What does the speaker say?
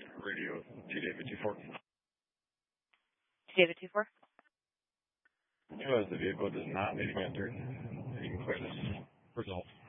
Radio T-David 24. David 24. The vehicle does not need to be entered. You can clear this result.